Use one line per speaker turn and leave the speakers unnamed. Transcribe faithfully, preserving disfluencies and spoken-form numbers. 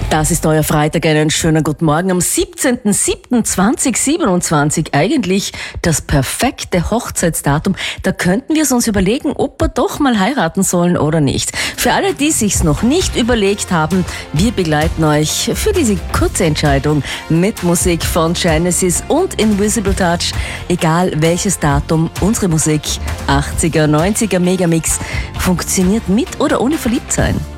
Das ist euer Freitag, einen schönen guten Morgen am siebzehnten siebten zweitausendsiebenundzwanzig. Eigentlich das perfekte Hochzeitsdatum. Da könnten wir es uns überlegen, ob wir doch mal heiraten sollen oder nicht. Für alle, die sich's noch nicht überlegt haben, wir begleiten euch für diese kurze Entscheidung mit Musik von Genesis und Invisible Touch. Egal welches Datum, unsere Musik, achtziger, neunziger Megamix, funktioniert mit oder ohne Verliebtsein.